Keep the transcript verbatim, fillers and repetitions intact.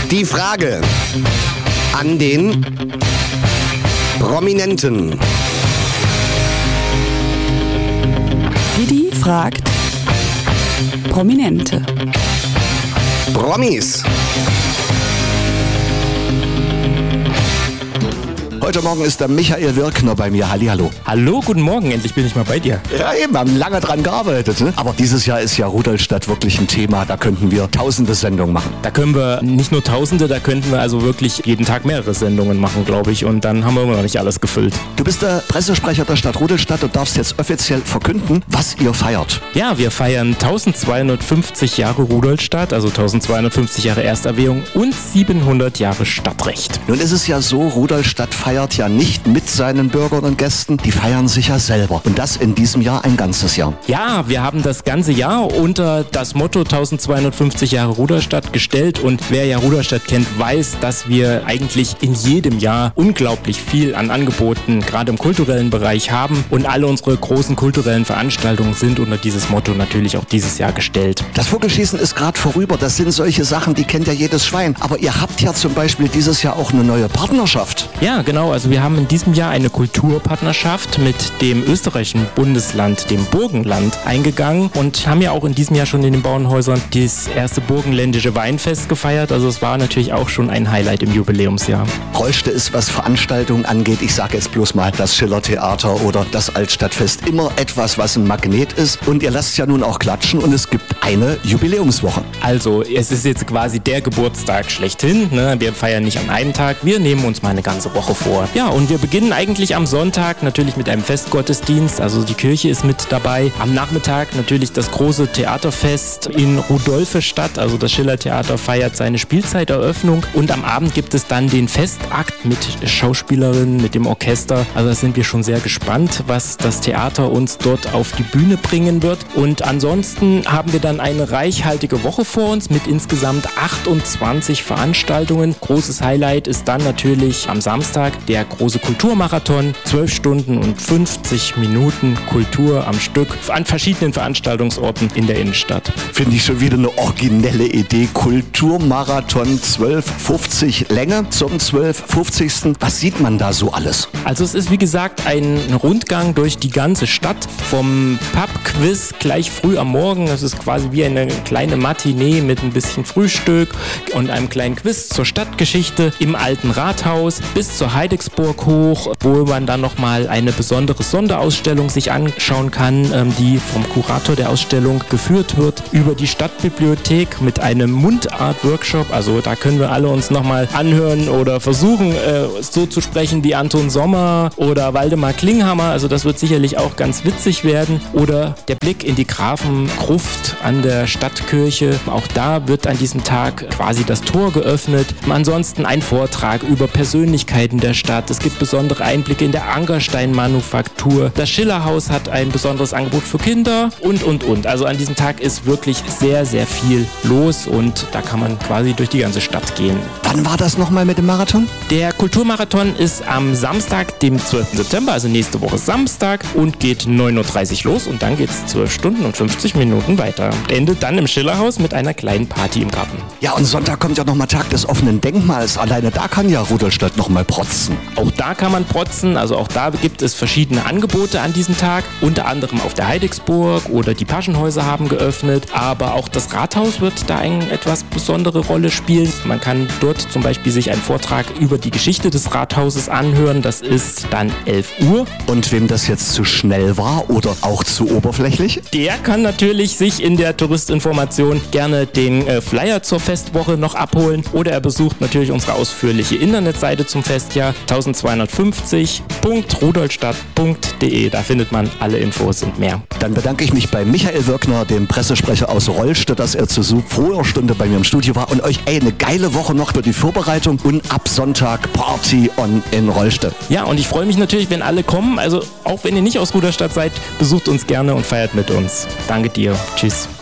Die Frage an den Prominenten. Didi fragt Prominente. Promis. Heute Morgen ist der Michael Wirkner bei mir. Hallihallo. Hallo, guten Morgen. Endlich bin ich mal bei dir. Ja, eben, wir haben lange dran gearbeitet. Ne? Aber dieses Jahr ist ja Rudolstadt wirklich ein Thema. Da könnten wir tausende Sendungen machen. Da können wir nicht nur tausende, da könnten wir also wirklich jeden Tag mehrere Sendungen machen, glaube ich. Und dann haben wir immer noch nicht alles gefüllt. Du bist der Pressesprecher der Stadt Rudolstadt und darfst jetzt offiziell verkünden, was ihr feiert. Ja, wir feiern eintausendzweihundertfünfzig Jahre Rudolstadt, also eintausendzweihundertfünfzig Jahre Ersterwährung und siebenhundert Jahre Stadtrecht. Nun ist es ja so, Rudolstadt feiert ja nicht mit seinen Bürgern und Gästen, die feiern sich ja selber. Und das in diesem Jahr ein ganzes Jahr. Ja, wir haben das ganze Jahr unter das Motto eintausendzweihundertfünfzig Jahre Rudolstadt gestellt. Und wer ja Rudolstadt kennt, weiß, dass wir eigentlich in jedem Jahr unglaublich viel an Angeboten, gerade im kulturellen Bereich haben. Und alle unsere großen kulturellen Veranstaltungen sind unter dieses Motto natürlich auch dieses Jahr gestellt. Das Vogelschießen ist gerade vorüber. Das sind solche Sachen, die kennt ja jedes Schwein. Aber ihr habt ja zum Beispiel dieses Jahr auch eine neue Partnerschaft. Ja, genau. Also wir haben in diesem Jahr eine Kulturpartnerschaft mit dem österreichischen Bundesland, dem Burgenland, eingegangen und haben ja auch in diesem Jahr schon in den Bauernhäusern das erste burgenländische Weinfest gefeiert. Also es war natürlich auch schon ein Highlight im Jubiläumsjahr. Reuste ist, was Veranstaltungen angeht, ich sage jetzt bloß mal das Schillertheater oder das Altstadtfest, immer etwas, was ein Magnet ist. Und ihr lasst ja nun auch klatschen und es gibt eine Jubiläumswoche. Also es ist jetzt quasi der Geburtstag schlechthin. Ne? Wir feiern nicht an einem Tag, wir nehmen uns mal eine ganze Woche vor. Ja, und wir beginnen eigentlich am Sonntag natürlich mit einem Festgottesdienst, also die Kirche ist mit dabei. Am Nachmittag natürlich das große Theaterfest in Rudolfestadt, also das Schillertheater feiert seine Spielzeiteröffnung und am Abend gibt es dann den Festakt mit Schauspielerinnen, mit dem Orchester. Also da sind wir schon sehr gespannt, was das Theater uns dort auf die Bühne bringen wird. Und ansonsten haben wir dann eine reichhaltige Woche vor uns mit insgesamt achtundzwanzig Veranstaltungen. Großes Highlight ist dann natürlich am Samstag der große Kulturmarathon, zwölf Stunden und fünfzig Minuten Kultur am Stück an verschiedenen Veranstaltungsorten in der Innenstadt. Finde ich schon wieder eine originelle Idee. Kulturmarathon zwölf fünfzig Länge zum zwölf fünfzigsten Was sieht man da so alles? Also es ist wie gesagt ein Rundgang durch die ganze Stadt, vom Pub-Quiz gleich früh am Morgen. Das ist quasi wie eine kleine Matinee mit ein bisschen Frühstück und einem kleinen Quiz zur Stadtgeschichte im alten Rathaus bis zur Heidegsburg hoch, wo man dann nochmal eine besondere Sonderausstellung sich anschauen kann, ähm, die vom Kurator der Ausstellung geführt wird, über die Stadtbibliothek mit einem Mundart-Workshop. Also da können wir alle uns nochmal anhören oder versuchen, äh, so zu sprechen wie Anton Sommer oder Waldemar Klinghammer. Also das wird sicherlich auch ganz witzig werden. Oder der Blick in die Grafengruft an der Stadtkirche. Auch da wird an diesem Tag quasi das Tor geöffnet. Ansonsten ein Vortrag über Persönlichkeiten der Stadt. Es gibt besondere Einblicke in der Angerstein-Manufaktur. Das Schillerhaus hat ein besonderes Angebot für Kinder und, und, und. Also an diesem Tag ist wirklich sehr, sehr viel los und da kann man quasi durch die ganze Stadt gehen. Wann war das nochmal mit dem Marathon? Der Kulturmarathon ist am Samstag, dem zwölften September, also nächste Woche Samstag und geht neun Uhr dreißig los und dann geht es zwölf Stunden und fünfzig Minuten weiter. Endet dann im Schillerhaus mit einer kleinen Party im Garten. Ja, und Sonntag kommt ja nochmal Tag des offenen Denkmals. Alleine da kann ja Rudolstadt nochmal protzen. Auch da kann man protzen, also auch da gibt es verschiedene Angebote an diesem Tag, unter anderem auf der Heidegsburg oder die Paschenhäuser haben geöffnet, aber auch das Rathaus wird da eine etwas besondere Rolle spielen. Man kann dort zum Beispiel sich einen Vortrag über die Geschichte des Rathauses anhören, das ist dann elf Uhr. Und wem das jetzt zu schnell war oder auch zu oberflächlich? Der kann natürlich sich in der Touristinformation gerne den äh, Flyer zur Festwoche noch abholen oder er besucht natürlich unsere ausführliche Internetseite zum Festjahr eintausendzweihundertfünfzig punkt rudolstadt punkt de. Da findet man alle Infos und mehr. Dann bedanke ich mich bei Michael Wirkner, dem Pressesprecher aus Reuste, dass er zu so früher Stunde bei mir im Studio war und euch ey, eine geile Woche noch für die Vorbereitung und ab Sonntag Party on in Reuste. Ja, und ich freue mich natürlich, wenn alle kommen. Also auch wenn ihr nicht aus Rudolstadt seid, besucht uns gerne und feiert mit uns. Danke dir. Tschüss.